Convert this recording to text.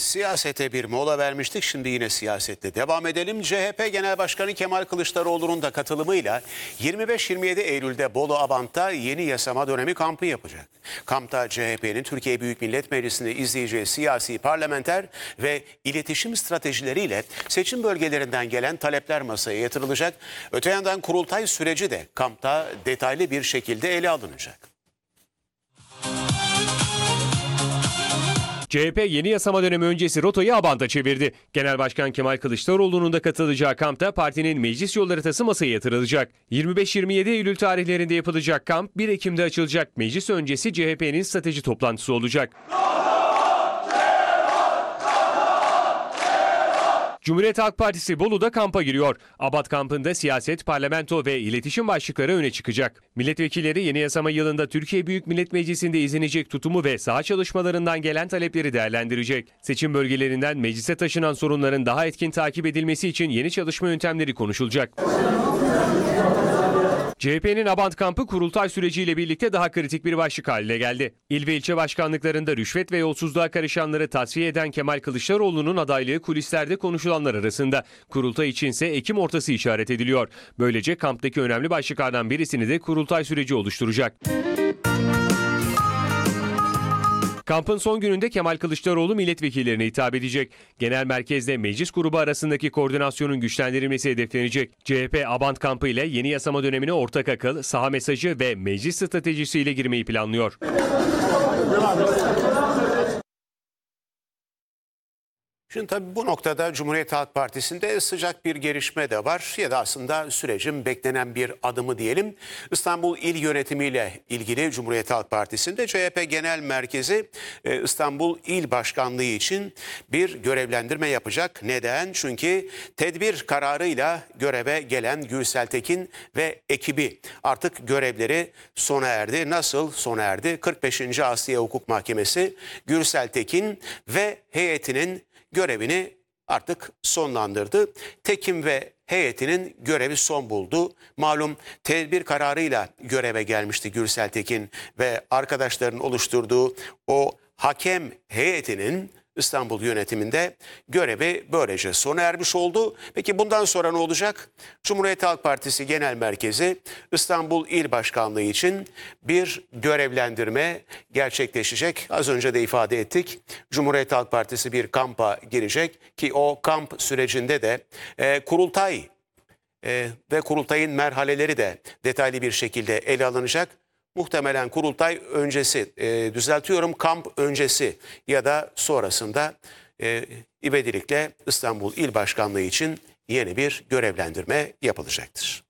Siyasete bir mola vermiştik. Şimdi yine siyasette devam edelim. CHP Genel Başkanı Kemal Kılıçdaroğlu'nun da katılımıyla 25-27 Eylül'de Bolu Abant'ta yeni yasama dönemi kampı yapacak. Kampta CHP'nin Türkiye Büyük Millet Meclisi'nde izleyeceği siyasi, parlamenter ve iletişim stratejileriyle seçim bölgelerinden gelen talepler masaya yatırılacak. Öte yandan kurultay süreci de kampta detaylı bir şekilde ele alınacak. CHP yeni yasama dönemi öncesi rotayı Abant'a çevirdi. Genel Başkan Kemal Kılıçdaroğlu'nun da katılacağı kampta partinin meclis yol haritası masaya yatırılacak. 25-27 Eylül tarihlerinde yapılacak kamp 1 Ekim'de açılacak. Meclis öncesi CHP'nin strateji toplantısı olacak. Cumhuriyet Halk Partisi Bolu'da kampa giriyor. Abant kampında siyaset, parlamento ve iletişim başlıkları öne çıkacak. Milletvekilleri yeni yasama yılında Türkiye Büyük Millet Meclisi'nde izlenecek tutumu ve saha çalışmalarından gelen talepleri değerlendirecek. Seçim bölgelerinden meclise taşınan sorunların daha etkin takip edilmesi için yeni çalışma yöntemleri konuşulacak. CHP'nin Abant kampı kurultay süreciyle birlikte daha kritik bir başlık haline geldi. İl ve ilçe başkanlıklarında rüşvet ve yolsuzluğa karışanları tasfiye eden Kemal Kılıçdaroğlu'nun adaylığı kulislerde konuşulanlar arasında. Kurultay içinse Ekim ortası işaret ediliyor. Böylece kamptaki önemli başlıklardan birisini de kurultay süreci oluşturacak. Kampın son gününde Kemal Kılıçdaroğlu milletvekillerine hitap edecek. Genel merkezde meclis grubu arasındaki koordinasyonun güçlendirilmesi hedeflenecek. CHP Abant kampı ile yeni yasama dönemine ortak akıl, saha mesajı ve meclis stratejisiyle girmeyi planlıyor. Şimdi tabii bu noktada Cumhuriyet Halk Partisi'nde sıcak bir gelişme de var ya da aslında sürecin beklenen bir adımı diyelim. İstanbul İl Yönetimiyle ilgili Cumhuriyet Halk Partisi'nde CHP Genel Merkezi İstanbul İl Başkanlığı için bir görevlendirme yapacak. Neden? Çünkü tedbir kararıyla göreve gelen Gürsel Tekin ve ekibi artık görevleri sona erdi. Nasıl sona erdi? 45. Asliye Hukuk Mahkemesi Gürsel Tekin ve heyetinin görevini artık sonlandırdı. Tekin ve heyetinin görevi son buldu. Malum tedbir kararıyla göreve gelmişti Gürsel Tekin ve arkadaşlarının oluşturduğu o hakem heyetinin İstanbul yönetiminde görevi böylece sona ermiş oldu. Peki bundan sonra ne olacak? Cumhuriyet Halk Partisi Genel Merkezi İstanbul İl Başkanlığı için bir görevlendirme gerçekleşecek. Az önce de ifade ettik. Cumhuriyet Halk Partisi bir kampa girecek ki o kamp sürecinde de kurultay ve kurultayın merhaleleri de detaylı bir şekilde ele alınacak. Muhtemelen kurultay öncesi, kamp öncesi ya da sonrasında ivedilikle İstanbul İl Başkanlığı için yeni bir görevlendirme yapılacaktır.